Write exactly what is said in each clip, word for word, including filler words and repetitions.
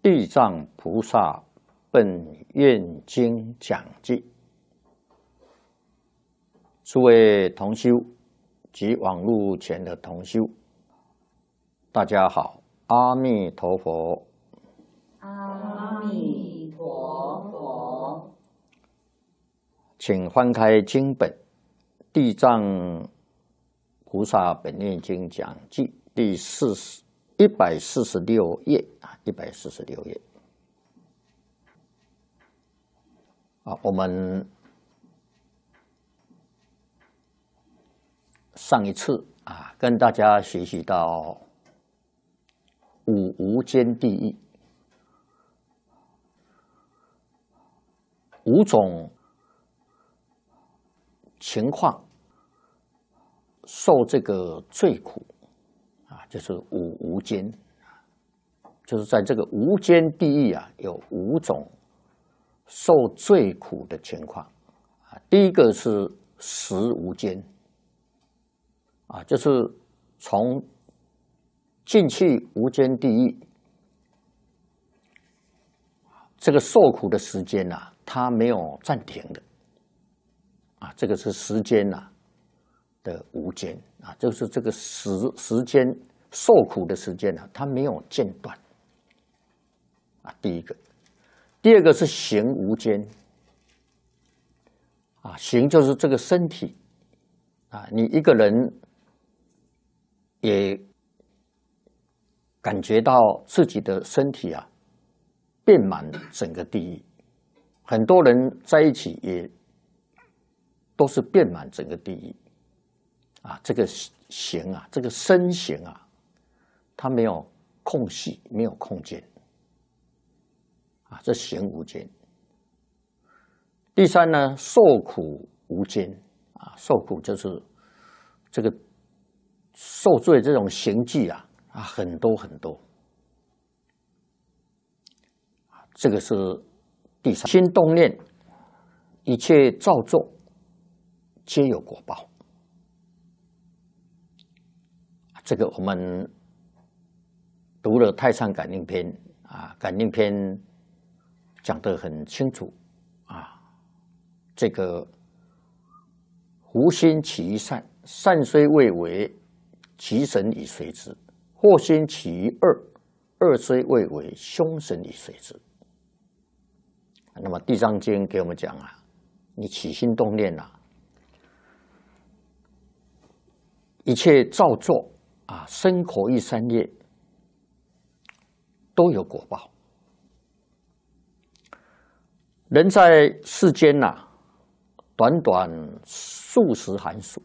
地藏菩萨本愿经讲记。诸位同修及网络前的同修，大家好，阿弥陀佛。 阿弥陀佛。 请翻开经本《地藏菩萨本愿经讲记》第四十一百四十六页啊，一百四十六页。啊，我们上一次啊，跟大家学习到五无间地狱，五种情况受这个罪苦啊，就是五无间，就是在这个无间地狱啊，有五种受罪苦的情况啊。第一个是食无间啊，就是从进去无间地狱，这个受苦的时间呐、啊，它没有暂停的啊，这个是时间呐、啊、的无间啊，就是这个时时间受苦的时间呢、啊，它没有间断啊。第一个，第二个是行无间啊，行就是这个身体啊，你一个人也感觉到自己的身体啊遍满整个地狱，很多人在一起也都是遍满整个地狱啊。这个行啊，这个身形啊，它没有空隙，没有空间啊，这行无间。第三呢，受苦无间啊，受苦就是这个受罪这种行迹啊啊，很多很多。这个是第三，心动念，一切造作，皆有果报。这个我们读了《太上感应篇》啊，感应篇讲得很清楚啊。这个胡心起于善，善虽未为，其神以随之；祸心起于恶，恶虽未为，凶神以随之。那么《地藏经》给我们讲啊，你起心动念啊，一切造作啊，身口意三业都有果报。人在世间呐、啊，短短数十寒暑，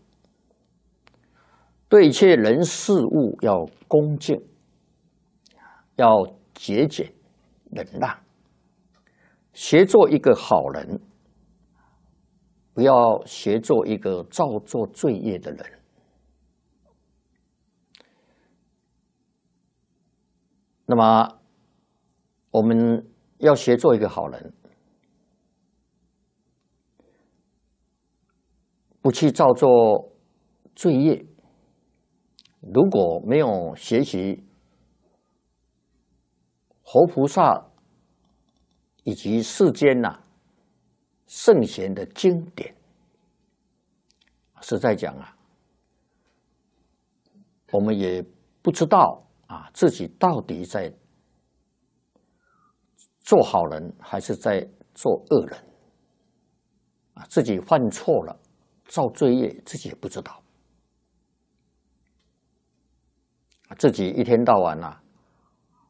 对一切人事物要恭敬，要节俭忍让，学做一个好人，不要学做一个造作罪业的人。那么我们要学做一个好人，不去造作罪业。如果没有学习活菩萨以及世间呐、啊、圣贤的经典，实在讲啊，我们也不知道啊自己到底在做好人还是在做恶人啊，自己犯错了造罪业，自己也不知道，自己一天到晚啊